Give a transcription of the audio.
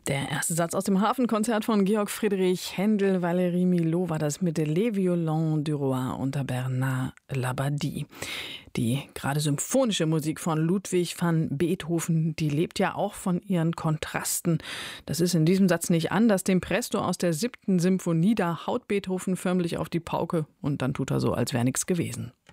Der erste Satz aus dem Hafenkonzert von Georg Friedrich Händel, Valérie Milhaud war das mit Les Violons du Roi unter Bernard Labadie. Die gerade symphonische Musik von Ludwig van Beethoven, die lebt ja auch von ihren Kontrasten. Das ist in diesem Satz nicht anders. Dem Presto aus der 7. Symphonie, da haut Beethoven förmlich auf die Pauke und dann tut er so, als wäre nichts gewesen.